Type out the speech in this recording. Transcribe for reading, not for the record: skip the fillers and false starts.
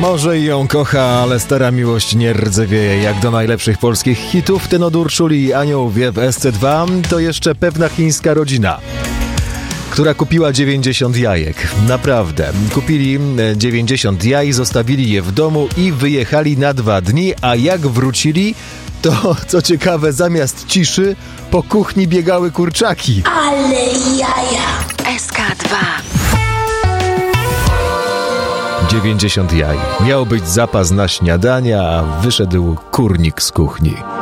Może i ją kocha, ale stara miłość nie rdzewieje. Jak do najlepszych polskich hitów ten od Urszuli i Anioł wie w SC2, to jeszcze pewna chińska rodzina, która kupiła 90 jajek. Naprawdę. Kupili 90 jaj, zostawili je w domu i wyjechali na 2 dni, a jak wrócili, to co ciekawe, zamiast ciszy po kuchni biegały kurczaki. Ale jaja! SK2 90 jaj. Miał być zapas na śniadanie, a wyszedł kurnik z kuchni.